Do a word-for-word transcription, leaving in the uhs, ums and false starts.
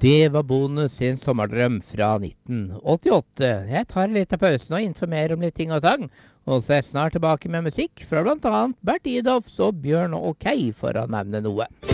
Det var bonus i en sommerdrøm fra nitten åttiåtte. Jeg tar en liten pause nå og informerer om litt ting og tang. Og så er jeg snart tilbake med musikk fra blant annet Bert Idolfs og Bjørn og Kay, for å nevne noe.